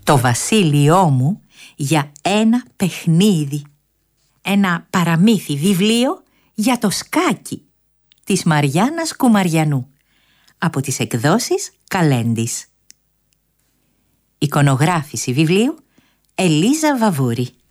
Το βασίλειό μου για ένα παιχνίδι. Ένα παραμύθι βιβλίο για το σκάκι της Μαριάννας Κουμαριανού από τις εκδόσεις Καλέντης. Εικονογράφηση βιβλίου Ελίζα Βαβούρη.